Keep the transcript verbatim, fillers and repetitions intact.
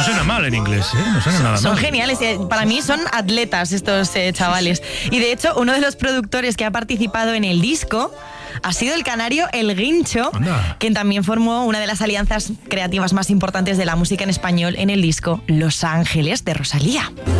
no suena mal en inglés, ¿eh? No suena nada Son mal. geniales, para mí son atletas estos eh, chavales. Y de hecho, uno de los productores que ha participado en el disco ha sido el canario El Guincho, Anda. quien también formó una de las alianzas creativas más importantes de la música en español en el disco Los Ángeles de Rosalía.